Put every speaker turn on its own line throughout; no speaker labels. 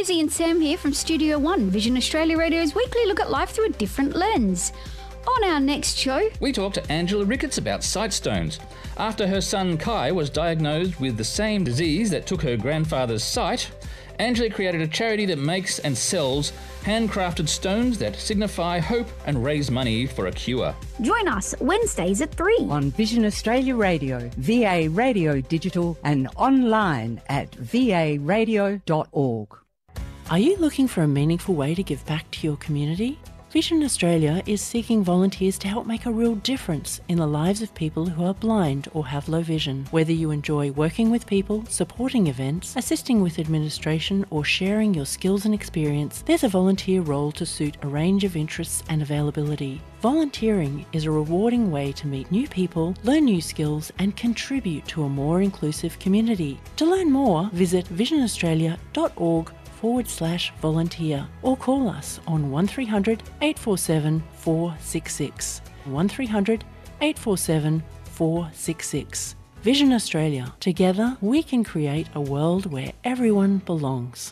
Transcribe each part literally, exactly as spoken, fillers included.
Rosie and Sam here from Studio One, Vision Australia Radio's weekly look at life through a different lens. On our next show,
we talk to Angela Ricketts about sight stones. After her son Kai was diagnosed with the same disease that took her grandfather's sight, Angela created a charity that makes and sells handcrafted stones that signify hope and raise money for a cure.
Join us Wednesdays at three
on Vision Australia Radio, V A Radio Digital, and online at v a radio dot org.
Are you looking for a meaningful way to give back to your community? Vision Australia is seeking volunteers to help make a real difference in the lives of people who are blind or have low vision. Whether you enjoy working with people, supporting events, assisting with administration, or sharing your skills and experience, there's a volunteer role to suit a range of interests and availability. Volunteering is a rewarding way to meet new people, learn new skills, and contribute to a more inclusive community. To learn more, visit vision australia dot org forward slash volunteer or call us on one three hundred eight four seven four six six. one three hundred eight four seven four six six. Vision Australia. Together we can create a world where everyone belongs.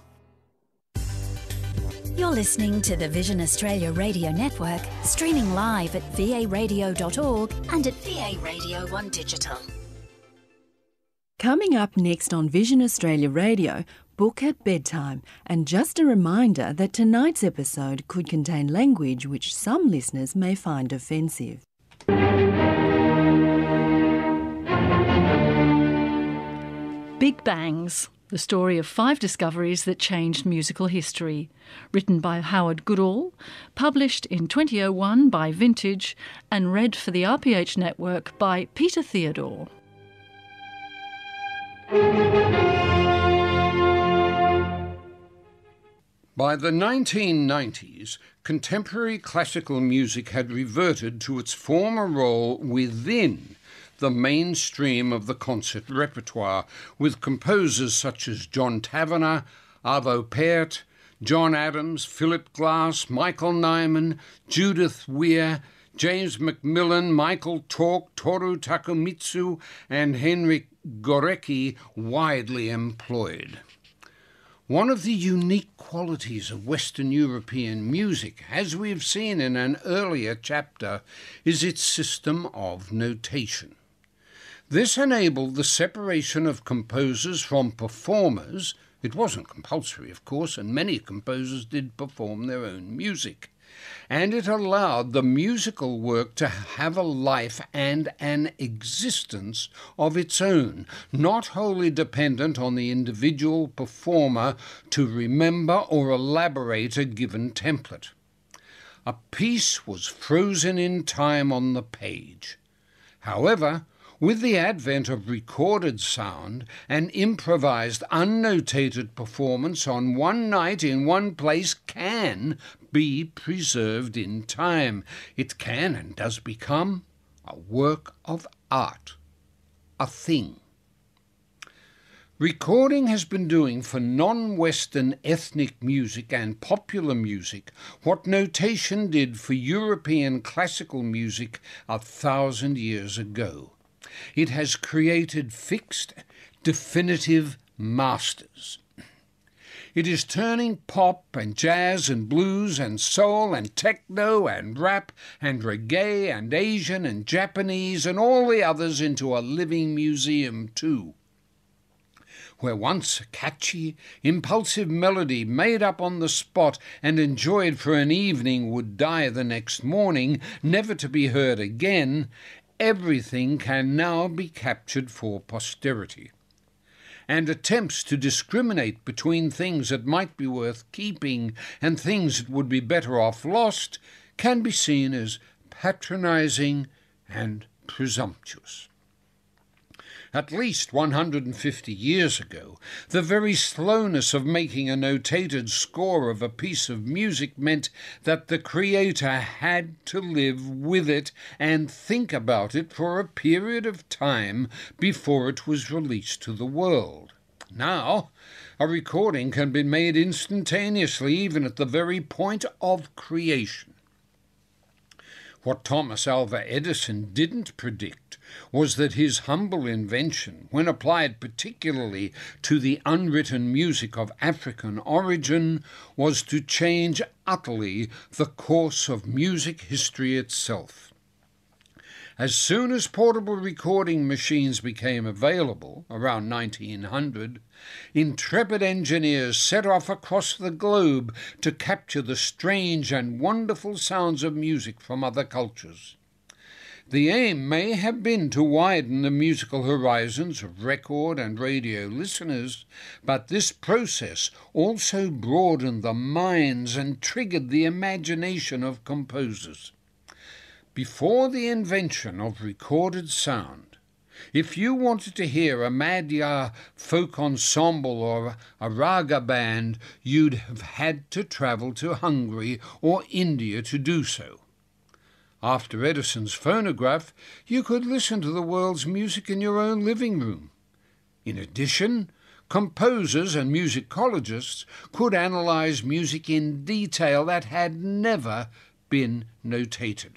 You're listening to the Vision Australia Radio Network, streaming live at v a radio dot org and at V A Radio one Digital.
Coming up next on Vision Australia Radio, Book at Bedtime, and just a reminder that tonight's episode could contain language which some listeners may find offensive.
Big Bangs, the story of five discoveries that changed musical history. Written by Howard Goodall, published in twenty oh one by Vintage, and read for the R P H network by Peter Theodore.
By the nineteen nineties, contemporary classical music had reverted to its former role within the mainstream of the concert repertoire, with composers such as John Tavener, Arvo Pärt, John Adams, Philip Glass, Michael Nyman, Judith Weir, James Macmillan, Michael Tork, Toru Takemitsu, and Henryk Górecki widely employed. One of the unique qualities of Western European music, as we have seen in an earlier chapter, is its system of notation. This enabled the separation of composers from performers. It wasn't compulsory, of course, and many composers did perform their own music. And it allowed the musical work to have a life and an existence of its own, not wholly dependent on the individual performer to remember or elaborate a given template. A piece was frozen in time on the page. However, with the advent of recorded sound, an improvised, unnotated performance on one night in one place can be preserved in time. It can and does become a work of art, a thing. Recording has been doing for non-Western ethnic music and popular music what notation did for European classical music a thousand years ago. It has created fixed, definitive masters. It is turning pop and jazz and blues and soul and techno and rap and reggae and Asian and Japanese and all the others into a living museum too. Where once a catchy, impulsive melody made up on the spot and enjoyed for an evening would die the next morning, never to be heard again, everything can now be captured for posterity. And attempts to discriminate between things that might be worth keeping and things that would be better off lost can be seen as patronizing and presumptuous. At least one hundred fifty years ago, the very slowness of making a notated score of a piece of music meant that the creator had to live with it and think about it for a period of time before it was released to the world. Now, a recording can be made instantaneously, even at the very point of creation. What Thomas Alva Edison didn't predict was that his humble invention, when applied particularly to the unwritten music of African origin, was to change utterly the course of music history itself. As soon as portable recording machines became available, around nineteen hundred, intrepid engineers set off across the globe to capture the strange and wonderful sounds of music from other cultures. The aim may have been to widen the musical horizons of record and radio listeners, but this process also broadened the minds and triggered the imagination of composers. Before the invention of recorded sound, if you wanted to hear a Madhya folk ensemble or a raga band, you'd have had to travel to Hungary or India to do so. After Edison's phonograph, you could listen to the world's music in your own living room. In addition, composers and musicologists could analyze music in detail that had never been notated.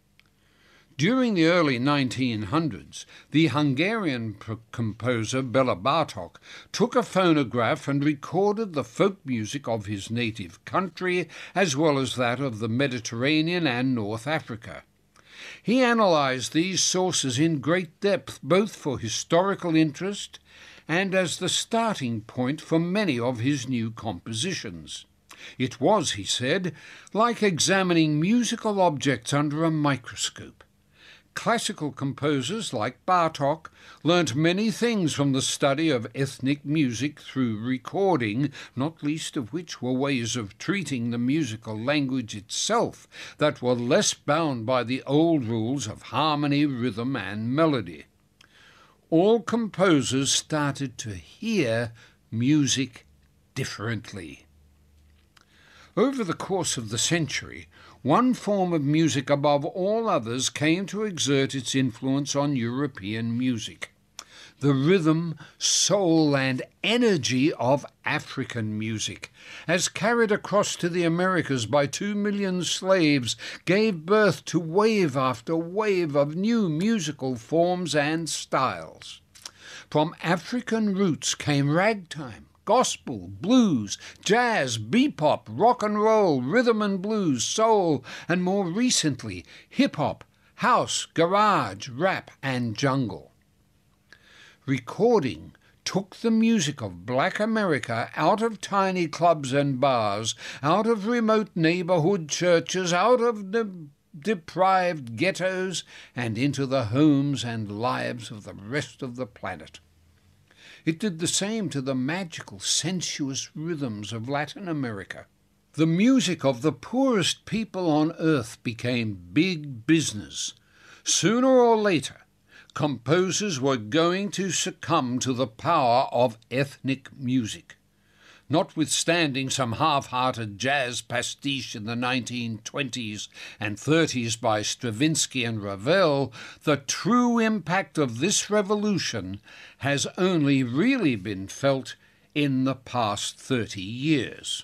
During the early nineteen hundreds, the Hungarian composer Bela Bartok took a phonograph and recorded the folk music of his native country as well as that of the Mediterranean and North Africa. He analyzed these sources in great depth, both for historical interest and as the starting point for many of his new compositions. It was, he said, like examining musical objects under a microscope. Classical composers like Bartók learnt many things from the study of ethnic music through recording, not least of which were ways of treating the musical language itself that were less bound by the old rules of harmony, rhythm, and melody. All composers started to hear music differently. Over the course of the century, one form of music above all others came to exert its influence on European music: the rhythm, soul, and energy of African music, as carried across to the Americas by two million slaves, gave birth to wave after wave of new musical forms and styles. From African roots came ragtime, gospel, blues, jazz, bebop, rock and roll, rhythm and blues, soul, and more recently, hip-hop, house, garage, rap, and jungle. Recording took the music of black America out of tiny clubs and bars, out of remote neighborhood churches, out of the deprived ghettos, and into the homes and lives of the rest of the planet. It did the same to the magical, sensuous rhythms of Latin America. The music of the poorest people on earth became big business. Sooner or later, composers were going to succumb to the power of ethnic music. Notwithstanding some half-hearted jazz pastiche in the nineteen twenties and thirties by Stravinsky and Ravel, the true impact of this revolution has only really been felt in the past thirty years.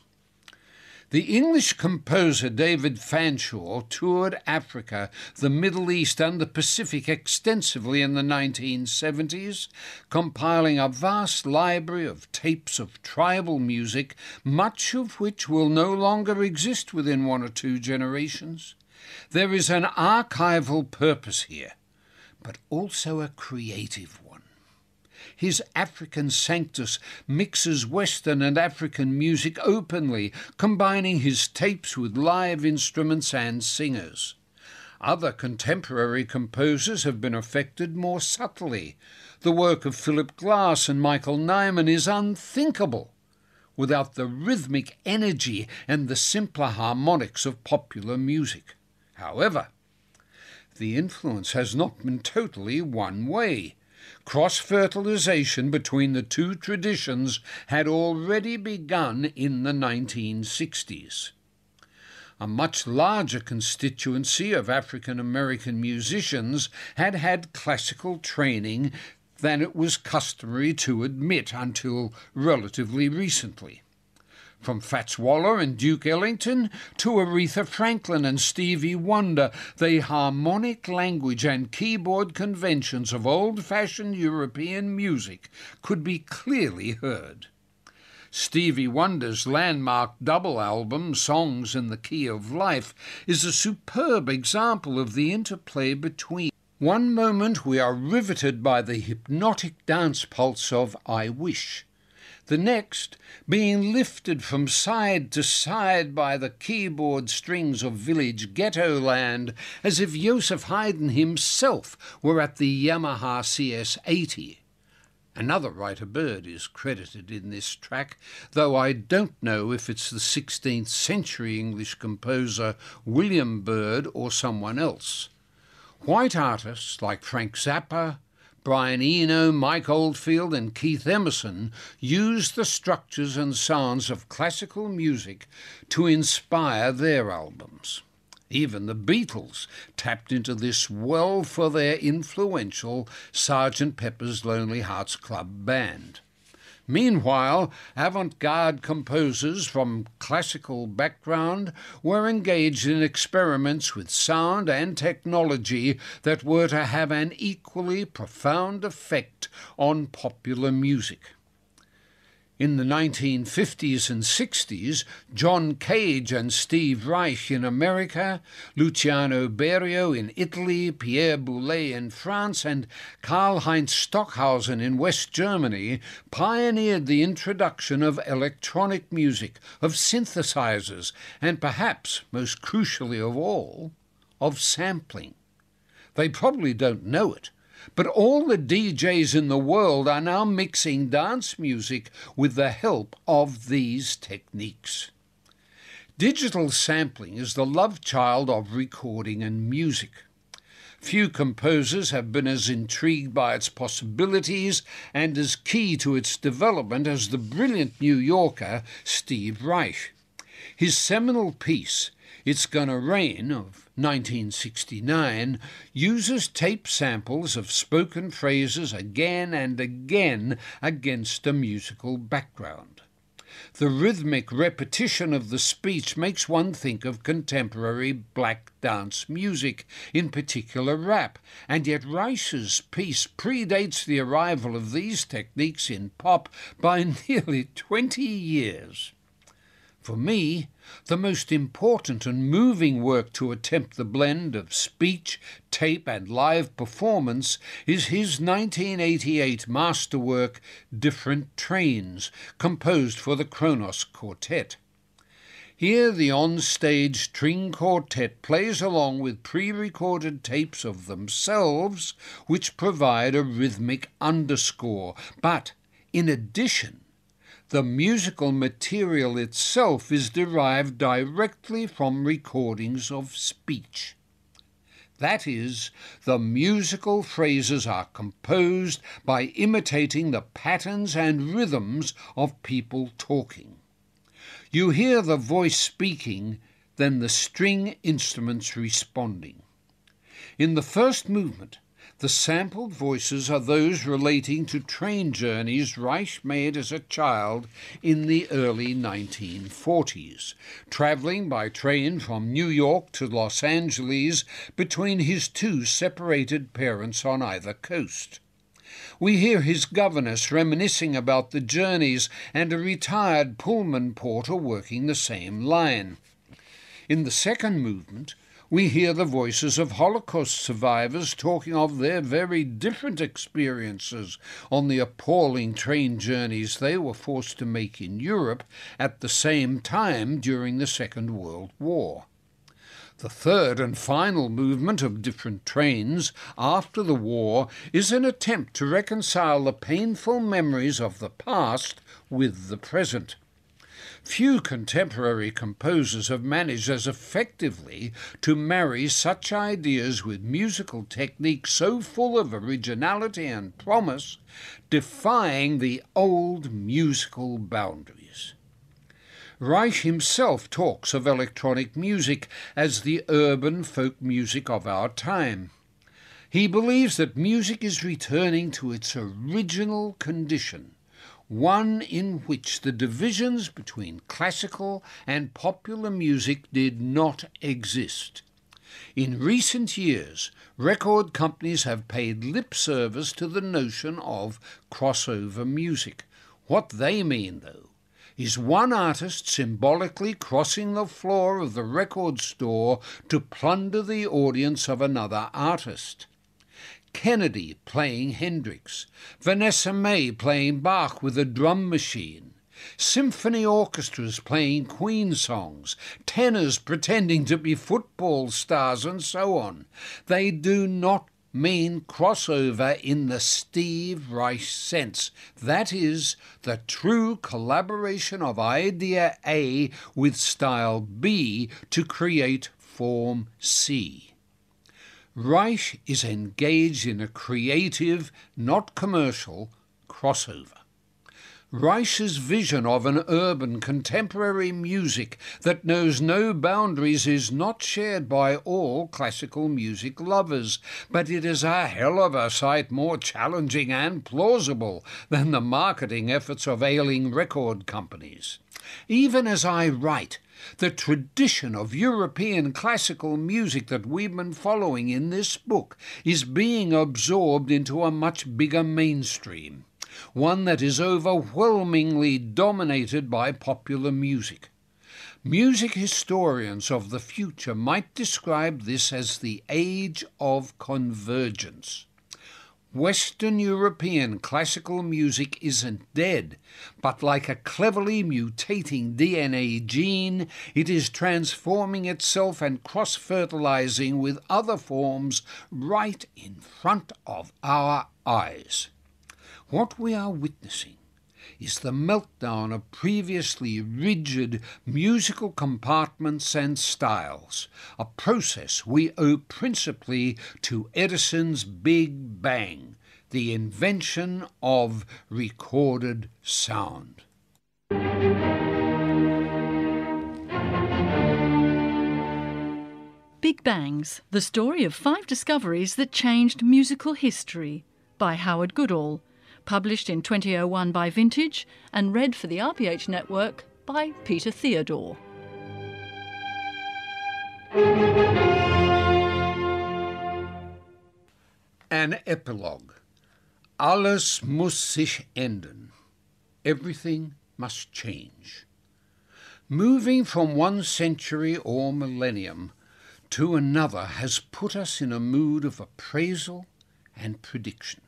The English composer David Fanshawe toured Africa, the Middle East and the Pacific extensively in the nineteen seventies, compiling a vast library of tapes of tribal music, much of which will no longer exist within one or two generations. There is an archival purpose here, but also a creative one. His African Sanctus mixes Western and African music openly, combining his tapes with live instruments and singers. Other contemporary composers have been affected more subtly. The work of Philip Glass and Michael Nyman is unthinkable without the rhythmic energy and the simpler harmonics of popular music. However, the influence has not been totally one way. Cross-fertilization between the two traditions had already begun in the nineteen sixties. A much larger constituency of African-American musicians had had classical training than it was customary to admit until relatively recently. From Fats Waller and Duke Ellington to Aretha Franklin and Stevie Wonder, the harmonic language and keyboard conventions of old-fashioned European music could be clearly heard. Stevie Wonder's landmark double album, Songs in the Key of Life, is a superb example of the interplay between. One moment we are riveted by the hypnotic dance pulse of I Wish. The next, being lifted from side to side by the keyboard strings of Village Ghetto Land, as if Joseph Haydn himself were at the Yamaha C S eighty. Another writer bird is credited in this track, though I don't know if it's the sixteenth century English composer William Byrd or someone else. White artists like Frank Zappa, Brian Eno, Mike Oldfield and Keith Emerson used the structures and sounds of classical music to inspire their albums. Even the Beatles tapped into this well for their influential Sergeant Pepper's Lonely Hearts Club Band. Meanwhile, avant-garde composers from classical background were engaged in experiments with sound and technology that were to have an equally profound effect on popular music. In the nineteen fifties and sixties, John Cage and Steve Reich in America, Luciano Berio in Italy, Pierre Boulez in France, and Karl-Heinz Stockhausen in West Germany pioneered the introduction of electronic music, of synthesizers, and perhaps, most crucially of all, of sampling. They probably don't know it, but all the D Js in the world are now mixing dance music with the help of these techniques. Digital sampling is the love child of recording and music. Few composers have been as intrigued by its possibilities and as key to its development as the brilliant New Yorker Steve Reich. His seminal piece, It's Gonna Rain, of nineteen sixty-nine, uses tape samples of spoken phrases again and again against a musical background. The rhythmic repetition of the speech makes one think of contemporary black dance music, in particular rap, and yet Reich's piece predates the arrival of these techniques in pop by nearly twenty years. For me, the most important and moving work to attempt the blend of speech, tape and live performance is his nineteen eighty-eight masterwork Different Trains, composed for the Kronos Quartet. Here the on-stage string quartet plays along with pre-recorded tapes of themselves, which provide a rhythmic underscore, but in addition, the musical material itself is derived directly from recordings of speech. That is, the musical phrases are composed by imitating the patterns and rhythms of people talking. You hear the voice speaking, then the string instruments responding. In the first movement, the sampled voices are those relating to train journeys Reich made as a child in the early nineteen forties, travelling by train from New York to Los Angeles between his two separated parents on either coast. We hear his governess reminiscing about the journeys and a retired Pullman porter working the same line. In the second movement, we hear the voices of Holocaust survivors talking of their very different experiences on the appalling train journeys they were forced to make in Europe at the same time during the Second World War. The third and final movement of Different Trains after the war is an attempt to reconcile the painful memories of the past with the present. Few contemporary composers have managed as effectively to marry such ideas with musical techniques so full of originality and promise, defying the old musical boundaries. Reich himself talks of electronic music as the urban folk music of our time. He believes that music is returning to its original condition, one in which the divisions between classical and popular music did not exist. In recent years, record companies have paid lip service to the notion of crossover music. What they mean, though, is one artist symbolically crossing the floor of the record store to plunder the audience of another artist. Kennedy playing Hendrix, Vanessa Mae playing Bach with a drum machine, symphony orchestras playing Queen songs, tenors pretending to be football stars, and so on. They do not mean crossover in the Steve Reich sense. That is, the true collaboration of idea A with style B to create form C. Reich is engaged in a creative, not commercial, crossover. Reich's vision of an urban contemporary music that knows no boundaries is not shared by all classical music lovers, but it is a hell of a sight more challenging and plausible than the marketing efforts of ailing record companies. Even as I write, the tradition of European classical music that we've been following in this book is being absorbed into a much bigger mainstream, one that is overwhelmingly dominated by popular music. Music historians of the future might describe this as the age of convergence. Western European classical music isn't dead, but like a cleverly mutating D N A gene, it is transforming itself and cross-fertilizing with other forms right in front of our eyes. What we are witnessing is the meltdown of previously rigid musical compartments and styles, a process we owe principally to Edison's Big Bang, the invention of recorded sound.
Big Bangs, the story of five discoveries that changed musical history, by Howard Goodall. Published in twenty oh one by Vintage and read for the R P H Network by Peter Theodore.
An epilogue. Alles muss sich ändern. Everything must change. Moving from one century or millennium to another has put us in a mood of appraisal and prediction.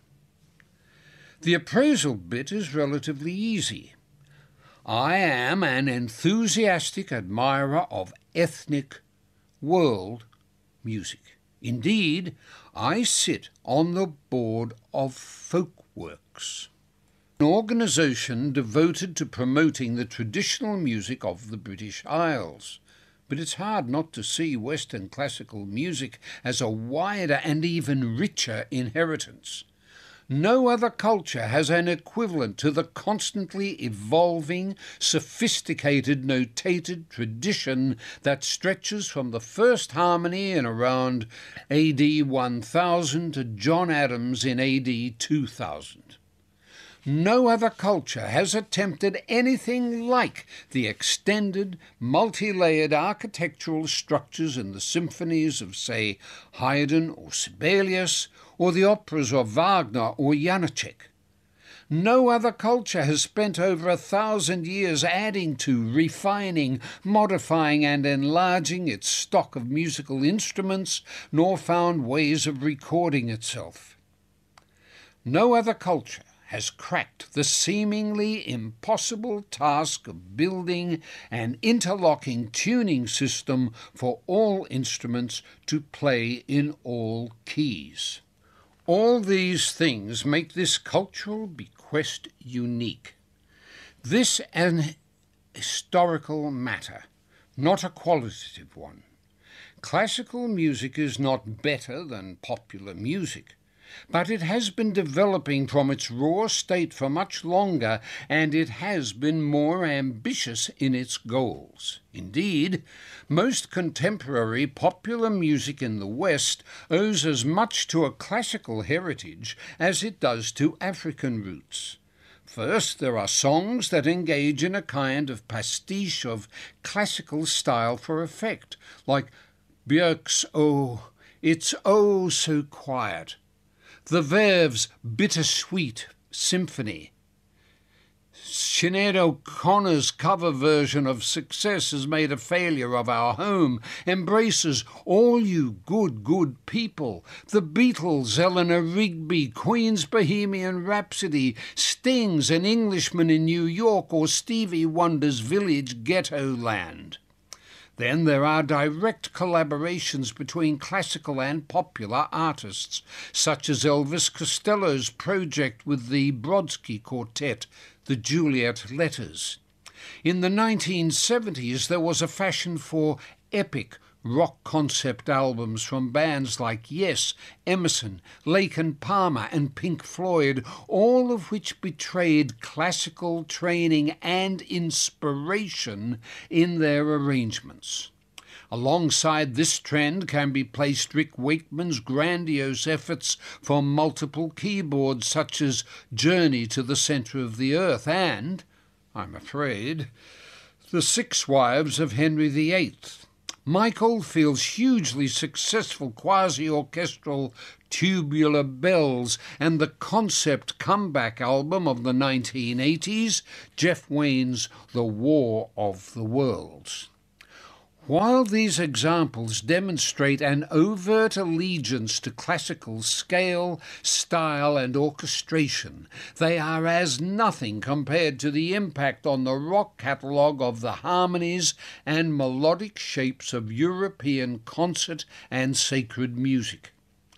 The appraisal bit is relatively easy. I am an enthusiastic admirer of ethnic world music. Indeed, I sit on the board of Folkworks, an organisation devoted to promoting the traditional music of the British Isles. But it's hard not to see Western classical music as a wider and even richer inheritance. No other culture has an equivalent to the constantly evolving, sophisticated, notated tradition that stretches from the first harmony in around A D one thousand to John Adams in A D two thousand. No other culture has attempted anything like the extended, multi-layered architectural structures in the symphonies of, say, Haydn or Sibelius, or the operas of Wagner or Janacek. No other culture has spent over a thousand years adding to, refining, modifying and enlarging its stock of musical instruments, nor found ways of recording itself. No other culture has cracked the seemingly impossible task of building an interlocking tuning system for all instruments to play in all keys. All these things make this cultural bequest unique. This an historical matter, not a qualitative one. Classical music is not better than popular music, but it has been developing from its raw state for much longer, and it has been more ambitious in its goals. Indeed, most contemporary popular music in the West owes as much to a classical heritage as it does to African roots. First, there are songs that engage in a kind of pastiche of classical style for effect, like Björk's Oh, It's Oh So Quiet, the Verve's Bittersweet Symphony. Sinead O'Connor's cover version of Success Has Made a Failure of Our Home embraces All You Good, Good People, the Beatles, Eleanor Rigby, Queen's Bohemian Rhapsody, Sting's An Englishman in New York, or Stevie Wonder's Village Ghetto Land. Then there are direct collaborations between classical and popular artists, such as Elvis Costello's project with the Brodsky Quartet, the Juliet Letters. In the nineteen seventies, there was a fashion for epic rock concept albums from bands like Yes, Emerson, Lake and Palmer and Pink Floyd, all of which betrayed classical training and inspiration in their arrangements. Alongside this trend can be placed Rick Wakeman's grandiose efforts for multiple keyboards, such as Journey to the Centre of the Earth and, I'm afraid, The Six Wives of Henry the Eighth. Mike Oldfield's hugely successful quasi-orchestral Tubular Bells and the concept comeback album of the nineteen eighties, Jeff Wayne's The War of the Worlds. While these examples demonstrate an overt allegiance to classical scale, style and orchestration, they are as nothing compared to the impact on the rock catalogue of the harmonies and melodic shapes of European concert and sacred music.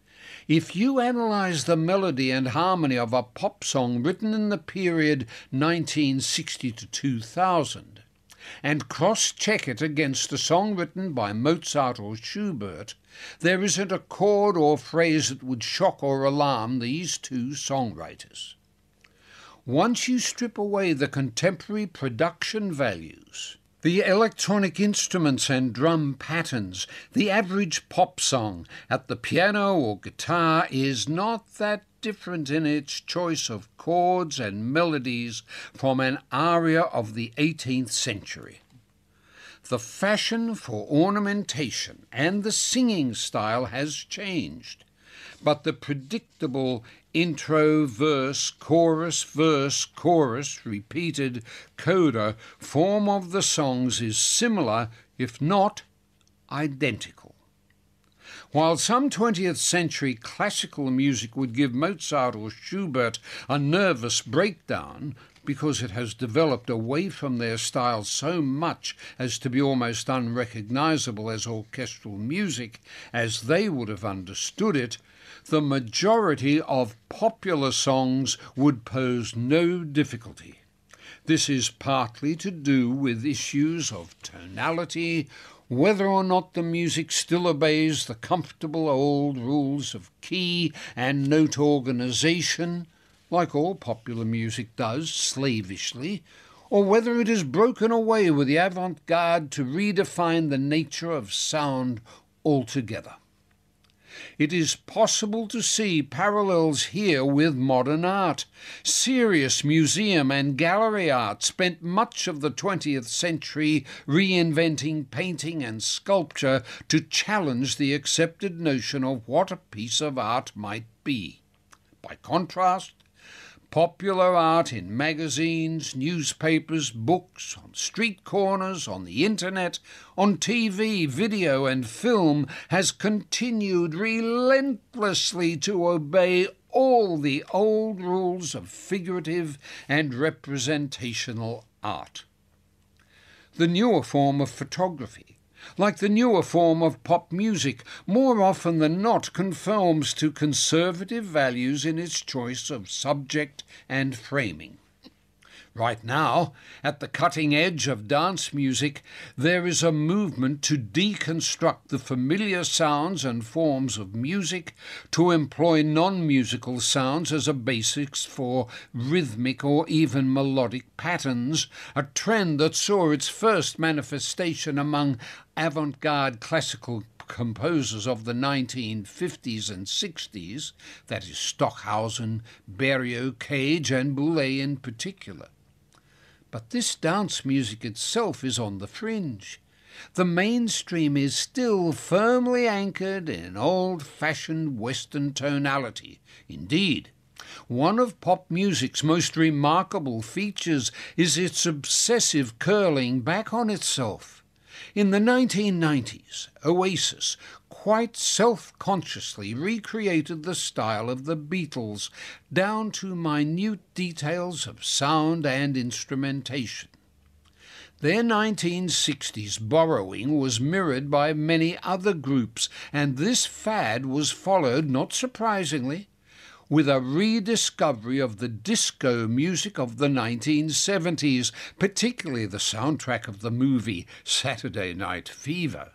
If you analyse the melody and harmony of a pop song written in the period nineteen sixty to two thousand, and cross-check it against a song written by Mozart or Schubert, there isn't a chord or phrase that would shock or alarm these two songwriters. Once you strip away the contemporary production values, the electronic instruments and drum patterns, the average pop song at the piano or guitar is not that different in its choice of chords and melodies from an aria of the eighteenth century. The fashion for ornamentation and the singing style has changed, but the predictable intro, verse, chorus, verse, chorus, repeated coda form of the songs is similar, if not identical. While some twentieth century classical music would give Mozart or Schubert a nervous breakdown because it has developed away from their style so much as to be almost unrecognizable as orchestral music as they would have understood it, the majority of popular songs would pose no difficulty. This is partly to do with issues of tonality, whether or not the music still obeys the comfortable old rules of key and note organization, like all popular music does slavishly, or whether it is broken away with the avant-garde to redefine the nature of sound altogether. It is possible to see parallels here with modern art. Serious museum and gallery art spent much of the twentieth century reinventing painting and sculpture to challenge the accepted notion of what a piece of art might be. By contrast, popular art in magazines, newspapers, books, on street corners, on the internet, on T V, video and film has continued relentlessly to obey all the old rules of figurative and representational art. The newer form of photography, like the newer form of pop music, more often than not conforms to conservative values in its choice of subject and framing. Right now, at the cutting edge of dance music, there is a movement to deconstruct the familiar sounds and forms of music, to employ non-musical sounds as a basis for rhythmic or even melodic patterns, a trend that saw its first manifestation among avant-garde classical composers of the nineteen fifties and sixties, that is Stockhausen, Berio, Cage and Boulez in particular. But this dance music itself is on the fringe. The mainstream is still firmly anchored in old-fashioned Western tonality. Indeed, one of pop music's most remarkable features is its obsessive curling back on itself. In the nineteen nineties, Oasis quite self-consciously recreated the style of the Beatles down to minute details of sound and instrumentation. Their nineteen sixties borrowing was mirrored by many other groups, and this fad was followed, not surprisingly, with a rediscovery of the disco music of the nineteen seventies, particularly the soundtrack of the movie Saturday Night Fever.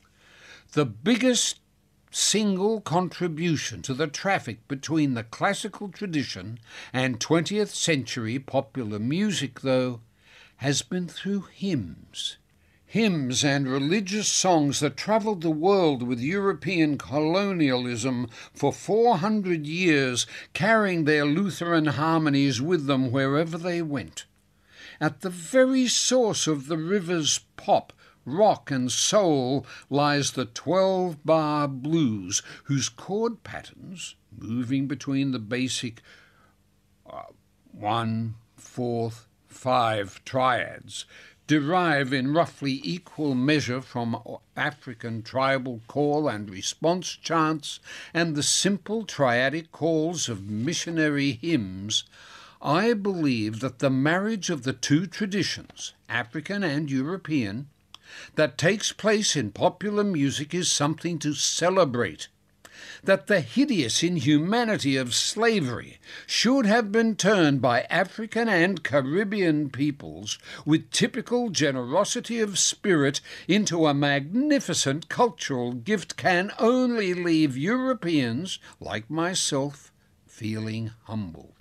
The biggest single contribution to the traffic between the classical tradition and twentieth century popular music, though, has been through hymns. Hymns and religious songs that travelled the world with European colonialism for four hundred years, carrying their Lutheran harmonies with them wherever they went. At the very source of the river's pop, rock and soul lies the twelve-bar blues, whose chord patterns, moving between the basic uh, one, fourth, five triads, derive in roughly equal measure from African tribal call and response chants and the simple triadic calls of missionary hymns. I believe that the marriage of the two traditions, African and European, that takes place in popular music is something to celebrate. That the hideous inhumanity of slavery should have been turned by African and Caribbean peoples with typical generosity of spirit into a magnificent cultural gift can only leave Europeans, like myself, feeling humbled.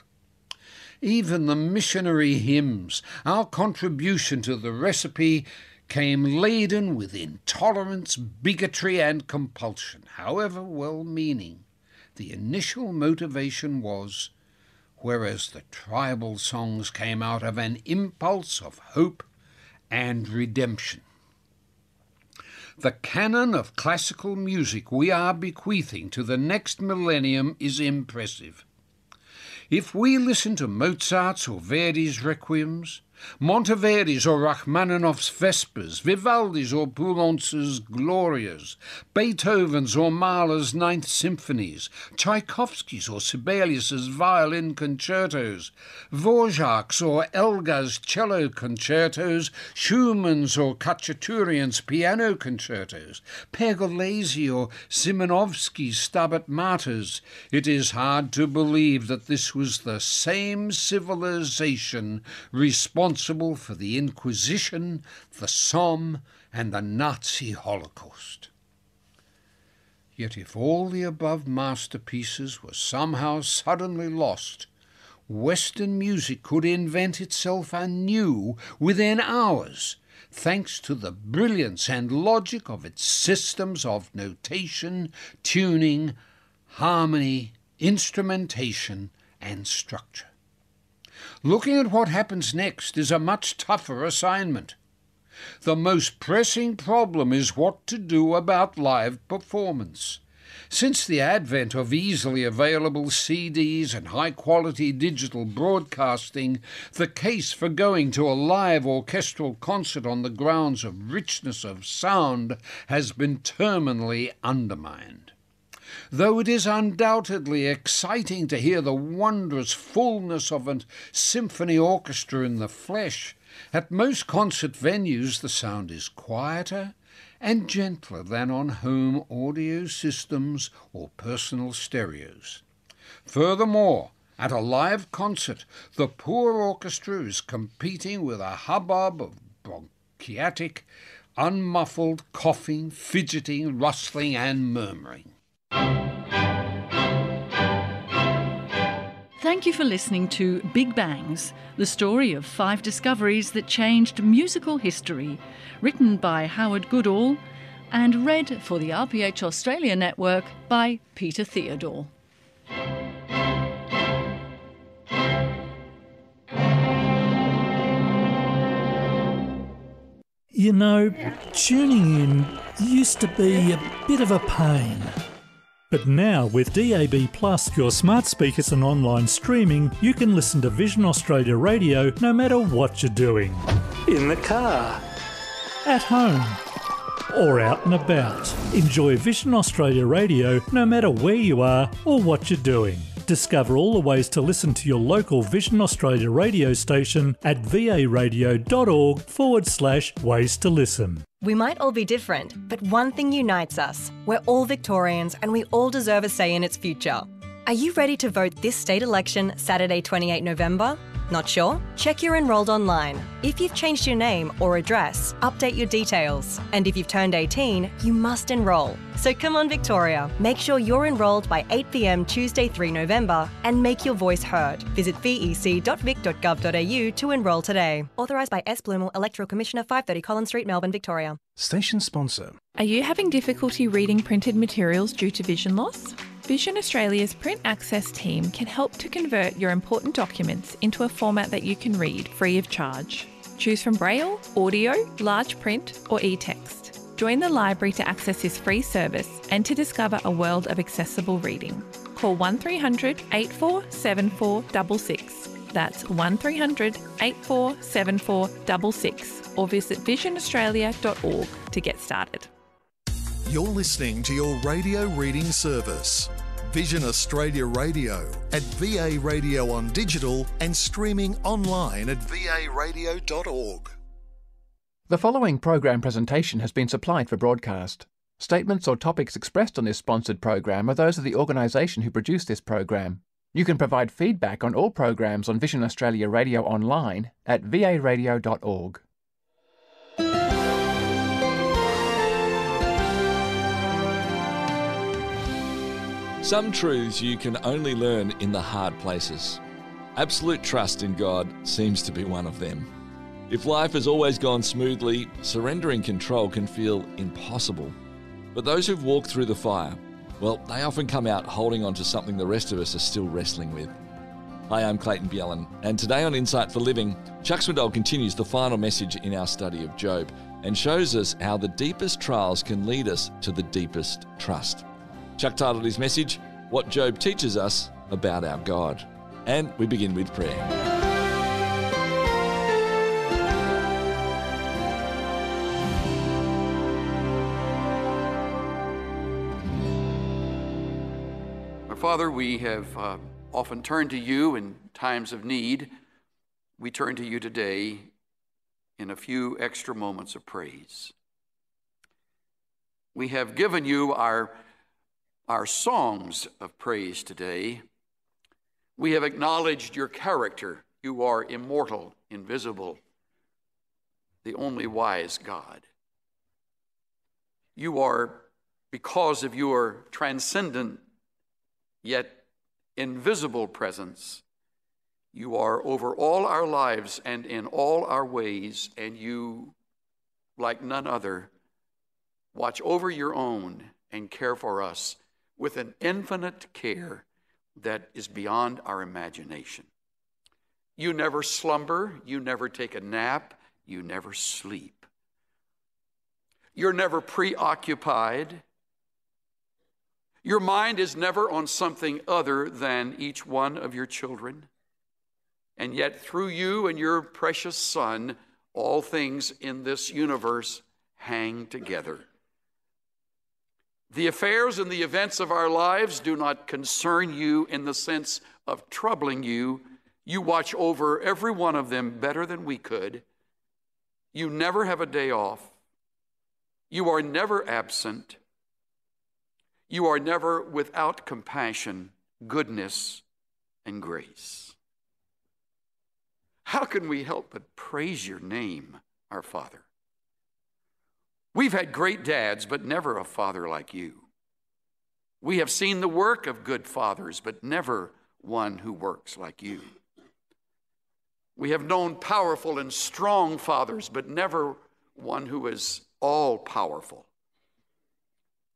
Even the missionary hymns, our contribution to the recipe, came laden with intolerance, bigotry and compulsion. However well-meaning, the initial motivation was, whereas the tribal songs came out of an impulse of hope and redemption. The canon of classical music we are bequeathing to the next millennium is impressive. If we listen to Mozart's or Verdi's requiems, Monteverdi's or Rachmaninoff's Vespers, Vivaldi's or Poulence's Glorias, Beethoven's or Mahler's Ninth Symphonies, Tchaikovsky's or Sibelius's violin concertos, Dvorak's or Elgar's cello concertos, Schumann's or Khachaturian's piano concertos, Pergolesi or Simonovsky's Stabat Maters, it is hard to believe that this was the same civilization responsible responsible for the Inquisition, the Somme, and the Nazi Holocaust. Yet if all the above masterpieces were somehow suddenly lost, Western music could invent itself anew within hours, thanks to the brilliance and logic of its systems of notation, tuning, harmony, instrumentation, and structure. Looking at what happens next is a much tougher assignment. The most pressing problem is what to do about live performance. Since the advent of easily available C Ds and high-quality digital broadcasting, the case for going to a live orchestral concert on the grounds of richness of sound has been terminally undermined. Though it is undoubtedly exciting to hear the wondrous fullness of a symphony orchestra in the flesh, at most concert venues the sound is quieter and gentler than on home audio systems or personal stereos. Furthermore, at a live concert, the poor orchestra is competing with a hubbub of bronchitic, unmuffled coughing, fidgeting, rustling and murmuring.
Thank you for listening to Big Bangs, the story of five discoveries that changed musical history, written by Howard Goodall, and read for the R P H Australia Network by Peter Theodore.
You know, tuning in used to be a bit of a pain. But now, with D A B Plus, your smart speakers and online streaming, you can listen to Vision Australia Radio no matter what you're doing. In the car, at home, or out and about. Enjoy Vision Australia Radio no matter where you are or what you're doing. Discover all the ways to listen to your local Vision Australia radio station at varadio.org forward slash ways to listen.
We might all be different, but one thing unites us. We're all Victorians and we all deserve a say in its future. Are you ready to vote this state election Saturday, twenty-eighth November? Not sure? Check you're enrolled online. If you've changed your name or address, update your details. And if you've turned eighteen, you must enrol. So come on, Victoria. Make sure you're enrolled by eight p m Tuesday, the third of November and make your voice heard. Visit v e c dot vic dot gov dot a u to enrol today. Authorised by S. Bloomer, Electoral Commissioner, five thirty Collins Street, Melbourne, Victoria.
Station sponsor.
Are you having difficulty reading printed materials due to vision loss? Vision Australia's Print Access team can help to convert your important documents into a format that you can read free of charge. Choose from Braille, audio, large print or e-text. Join the library to access this free service and to discover a world of accessible reading. Call one three hundred, eight four seven four six six. That's one three hundred, eight four seven four six six or visit vision australia dot org to get started.
You're listening to your radio reading service, Vision Australia Radio, at V A Radio on digital and streaming online at v a radio dot org.
The following program presentation has been supplied for broadcast. Statements or topics expressed on this sponsored program are those of the organisation who produced this program. You can provide feedback on all programs on Vision Australia Radio online at v a radio dot org.
Some truths you can only learn in the hard places. Absolute trust in God seems to be one of them. If life has always gone smoothly, surrendering control can feel impossible. But those who've walked through the fire, well, they often come out holding on to something the rest of us are still wrestling with. Hi, I'm Clayton Bjellan, and today on Insight for Living, Chuck Swindoll continues the final message in our study of Job and shows us how the deepest trials can lead us to the deepest trust. Chuck titled his message, What Job Teaches Us About Our God. And we begin with prayer.
Our Father, we have uh, often turned to you in times of need. We turn to you today in a few extra moments of praise. We have given you our Our songs of praise today. We have acknowledged your character. You are immortal, invisible, the only wise God. You are, because of your transcendent yet invisible presence, you are over all our lives and in all our ways, and you, like none other, watch over your own and care for us with an infinite care that is beyond our imagination. You never slumber, you never take a nap, you never sleep. You're never preoccupied. Your mind is never on something other than each one of your children. And yet through you and your precious Son, all things in this universe hang together. The affairs and the events of our lives do not concern you in the sense of troubling you. You watch over every one of them better than we could. You never have a day off. You are never absent. You are never without compassion, goodness, and grace. How can we help but praise your name, our Father? We've had great dads, but never a father like you. We have seen the work of good fathers, but never one who works like you. We have known powerful and strong fathers, but never one who is all-powerful.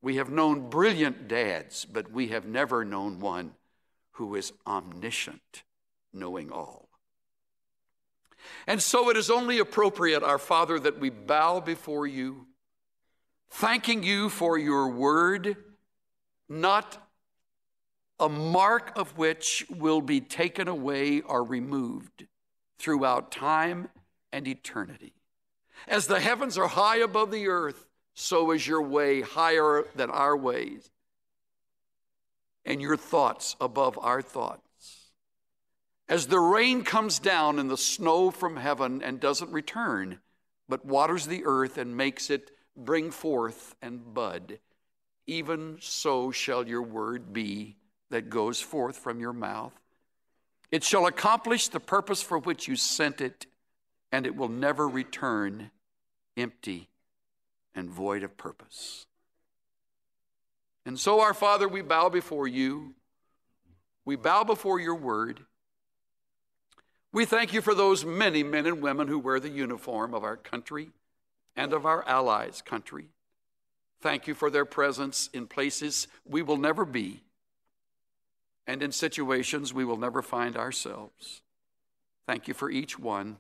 We have known brilliant dads, but we have never known one who is omniscient, knowing all. And so it is only appropriate, our Father, that we bow before you, thanking you for your word, not a mark of which will be taken away or removed throughout time and eternity. As the heavens are high above the earth, so is your way higher than our ways, and your thoughts above our thoughts. As the rain comes down and the snow from heaven and doesn't return, but waters the earth and makes it bring forth and bud, even so shall your word be that goes forth from your mouth. It shall accomplish the purpose for which you sent it, and it will never return empty and void of purpose. And so, our Father, we bow before you. We bow before your word. We thank you for those many men and women who wear the uniform of our country and of our allies' country. Thank you for their presence in places we will never be and in situations we will never find ourselves. Thank you for each one.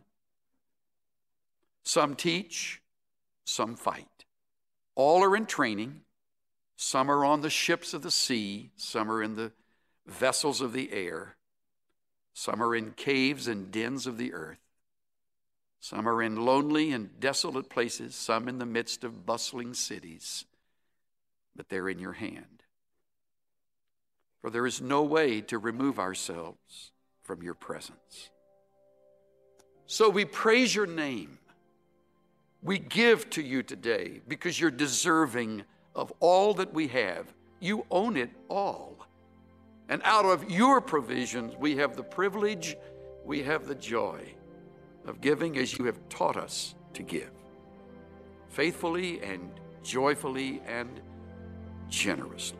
Some teach, some fight. All are in training. Some are on the ships of the sea. Some are in the vessels of the air. Some are in caves and dens of the earth. Some are in lonely and desolate places. Some in the midst of bustling cities. But they're in your hand. For there is no way to remove ourselves from your presence. So we praise your name. We give to you today because you're deserving of all that we have. You own it all. And out of your provisions, we have the privilege, we have the joy of giving as you have taught us to give. Faithfully and joyfully and generously.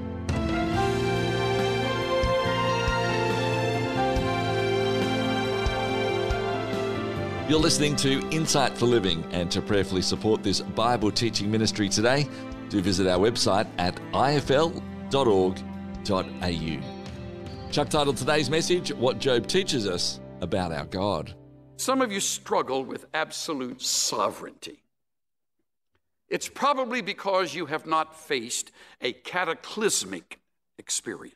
You're listening to Insight for Living, and to prayerfully support this Bible teaching ministry today, do visit our website at I F L dot org dot A U. Chuck titled today's message, What Job Teaches Us About Our God.
Some of you struggle with absolute sovereignty. It's probably because you have not faced a cataclysmic experience.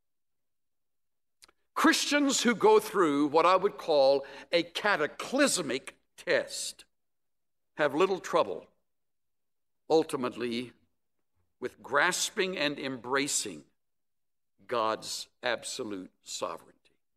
Christians who go through what I would call a cataclysmic test have little trouble, ultimately, with grasping and embracing God's absolute sovereignty.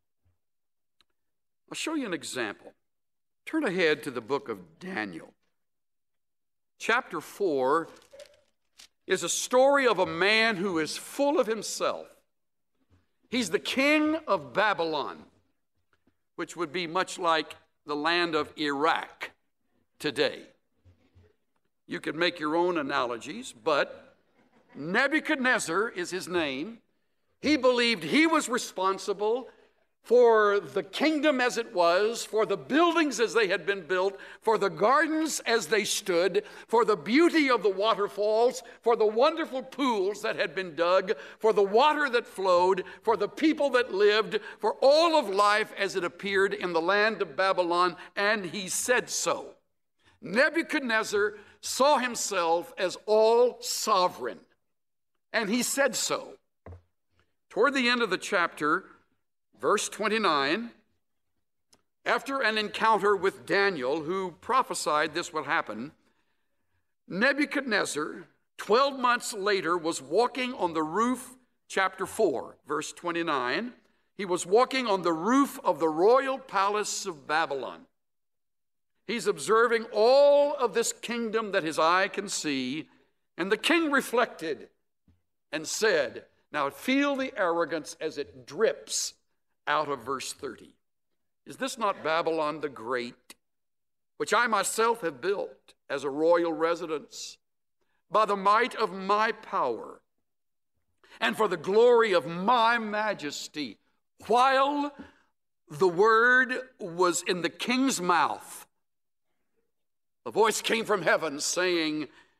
I'll show you an example. Turn ahead to the book of Daniel. Chapter four is a story of a man who is full of himself. He's the king of Babylon, which would be much like the land of Iraq today. You could make your own analogies, but Nebuchadnezzar is his name. He believed he was responsible for the kingdom as it was, for the buildings as they had been built, for the gardens as they stood, for the beauty of the waterfalls, for the wonderful pools that had been dug, for the water that flowed, for the people that lived, for all of life as it appeared in the land of Babylon, and he said so. Nebuchadnezzar saw himself as all sovereign, and he said so. Toward the end of the chapter, verse twenty-nine, after an encounter with Daniel, who prophesied this would happen, Nebuchadnezzar, twelve months later, was walking on the roof, chapter four, verse twenty-nine. He was walking on the roof of the royal palace of Babylon. He's observing all of this kingdom that his eye can see, and the king reflected and said, now feel the arrogance as it drips out of verse thirty. Is this not Babylon the Great, which I myself have built as a royal residence by the might of my power and for the glory of my majesty? While the word was in the king's mouth, a voice came from heaven saying,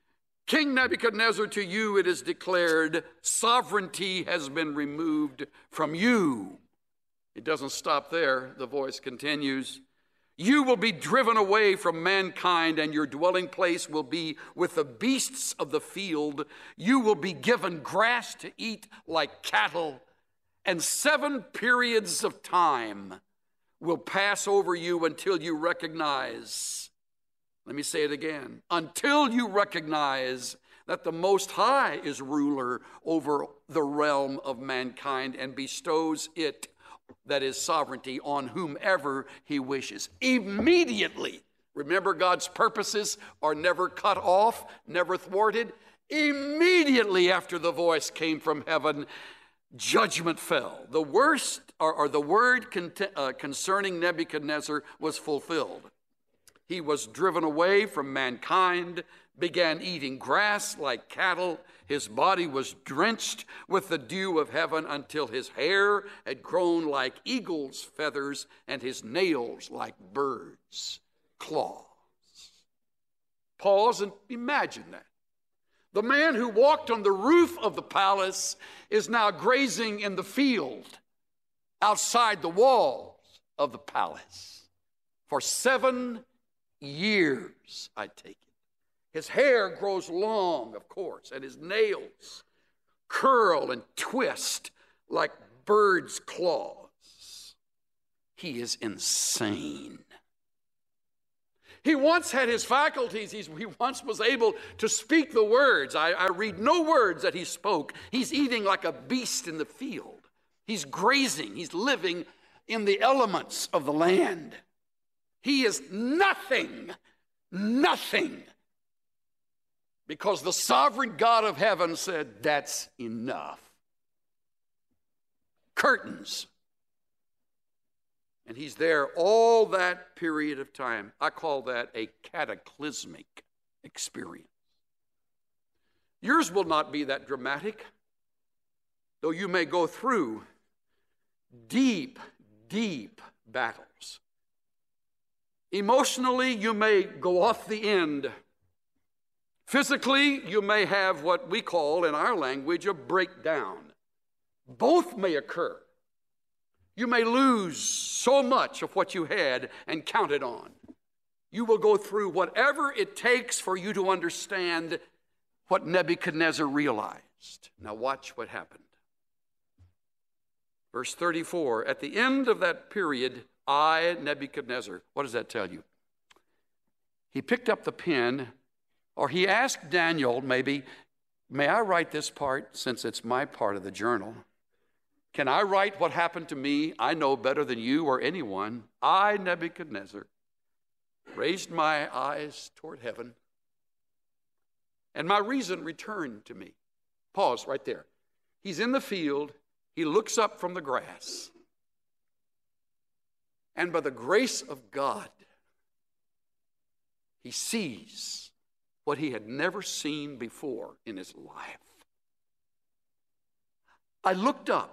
King Nebuchadnezzar, to you it is declared, sovereignty has been removed from you. It doesn't stop there. The voice continues. You will be driven away from mankind, and your dwelling place will be with the beasts of the field. You will be given grass to eat like cattle, and seven periods of time will pass over you until you recognize, let me say it again, until you recognize that the Most High is ruler over the realm of mankind and bestows it, that is sovereignty, on whomever he wishes. Immediately, remember, God's purposes are never cut off, never thwarted. Immediately after the voice came from heaven, judgment fell. The worst, or, or the word con- uh, concerning Nebuchadnezzar was fulfilled. He was driven away from mankind, began eating grass like cattle. His body was drenched with the dew of heaven until his hair had grown like eagle's feathers and his nails like birds' claws. Pause and imagine that. The man who walked on the roof of the palace is now grazing in the field outside the walls of the palace for seven years, I take it. His hair grows long, of course, and his nails curl and twist like birds' claws. He is insane. He once had his faculties. He's, he once was able to speak the words. I, I read no words that he spoke. He's eating like a beast in the field. He's grazing. He's living in the elements of the land. He is nothing, nothing. Because the sovereign God of heaven said, that's enough. Curtains. And he's there all that period of time. I call that a cataclysmic experience. Yours will not be that dramatic, though you may go through deep, deep battles. Emotionally, you may go off the end. Physically, you may have what we call in our language a breakdown. Both may occur. You may lose so much of what you had and counted on. You will go through whatever it takes for you to understand what Nebuchadnezzar realized. Now watch what happened. Verse thirty-four, at the end of that period, I, Nebuchadnezzar, what does that tell you? He picked up the pen, or he asked Daniel, maybe, may I write this part since it's my part of the journal? Can I write what happened to me? I know better than you or anyone. I, Nebuchadnezzar, raised my eyes toward heaven, and my reason returned to me. Pause right there. He's in the field. He looks up from the grass. And by the grace of God, he sees what he had never seen before in his life. I looked up.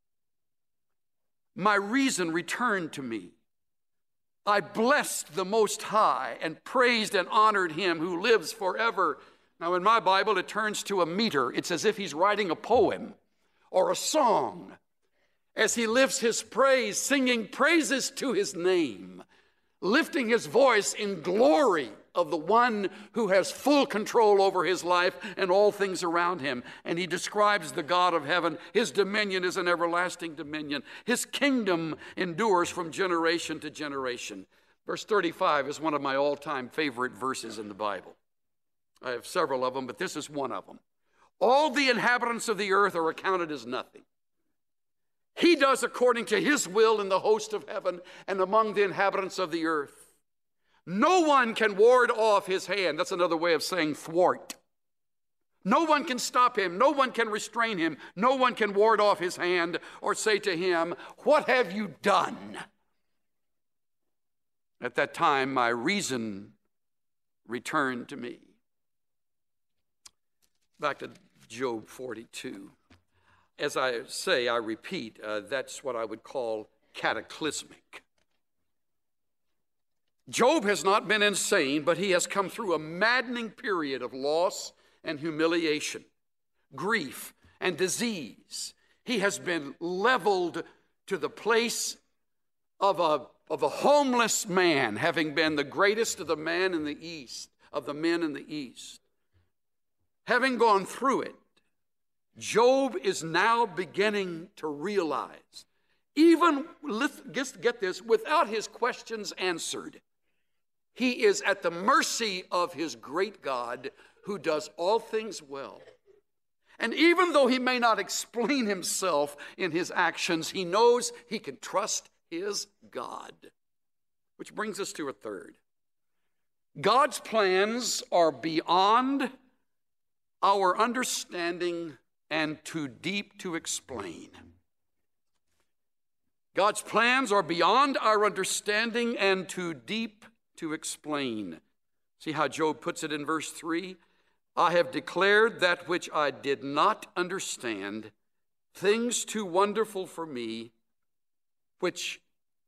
My reason returned to me. I blessed the Most High and praised and honored him who lives forever. Now, in my Bible, it turns to a meter. It's as if he's writing a poem or a song as he lifts his praise, singing praises to his name, lifting his voice in glory of the one who has full control over his life and all things around him. And he describes the God of heaven. His dominion is an everlasting dominion. His kingdom endures from generation to generation. Verse thirty-five is one of my all-time favorite verses in the Bible. I have several of them, but this is one of them. All the inhabitants of the earth are accounted as nothing. He does according to his will in the host of heaven and among the inhabitants of the earth. No one can ward off his hand. That's another way of saying thwart. No one can stop him. No one can restrain him. No one can ward off his hand or say to him, what have you done? At that time, my reason returned to me. Back to Job forty-two. As I say, I repeat, uh, that's what I would call cataclysmic. Job has not been insane, but he has come through a maddening period of loss and humiliation, grief and disease. He has been leveled to the place of a, of a homeless man, having been the greatest of the men in the East, of the men in the East. Having gone through it, Job is now beginning to realize, even, get this, without his questions answered, he is at the mercy of his great God who does all things well. And even though he may not explain himself in his actions, he knows he can trust his God. Which brings us to a third. God's plans are beyond our understanding and too deep to explain. God's plans are beyond our understanding and too deep to explain. See how Job puts it in verse three? I have declared that which I did not understand, things too wonderful for me, which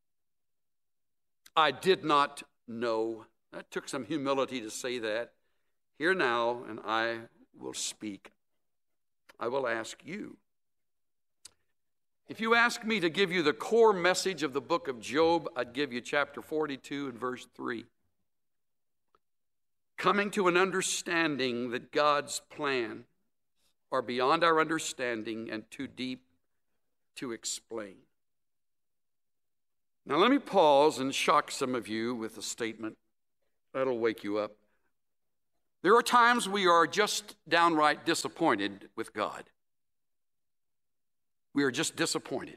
I did not know. That took some humility to say that. Hear now, and I will speak. I will ask you. If you ask me to give you the core message of the book of Job, I'd give you chapter forty-two and verse three. Coming to an understanding that God's plans are beyond our understanding and too deep to explain. Now let me pause and shock some of you with a statement that'll wake you up. There are times we are just downright disappointed with God. We are just disappointed.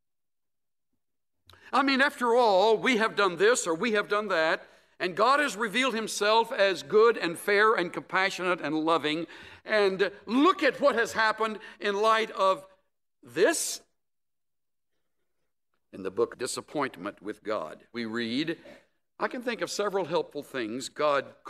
I mean, after all, we have done this or we have done that, and God has revealed himself as good and fair and compassionate and loving. And look at what has happened in light of this. In the book Disappointment with God, we read, I can think of several helpful things God